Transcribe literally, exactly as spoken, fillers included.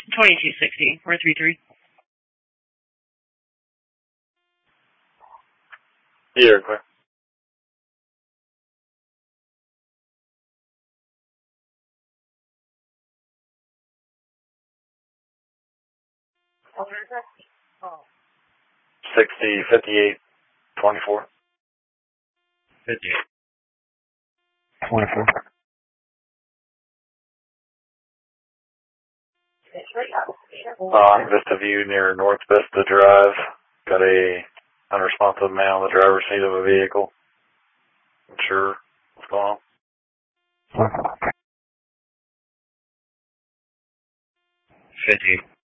twenty-two sixty, four three three. Yeah, clear. Sixty fifty-eight twenty-four. fifty-eight. twenty-four. Uh, on Vista View near North Vista Drive. Got a unresponsive man on the driver's seat of a vehicle. Not sure what's going on. fifty.